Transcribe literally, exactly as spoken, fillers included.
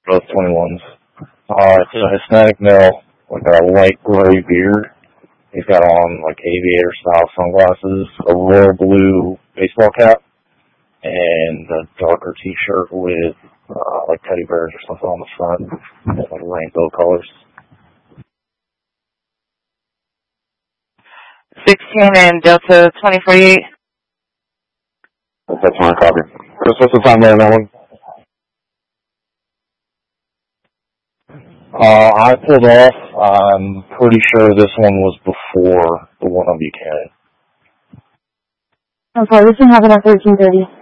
both twenty-ones. Uh, it's a Hispanic male, like a light gray beard. He's got on like aviator style sunglasses, a royal blue baseball cap, and a darker t-shirt with uh, like teddy bears or something on the front, like rainbow colors. sixteen and Delta twenty forty-eight. That's my copy. Chris, what's the time there on that one? Uh, I pulled off. I'm pretty sure this one was before the one on Buchanan. I'm sorry, this one happened at thirteen thirty.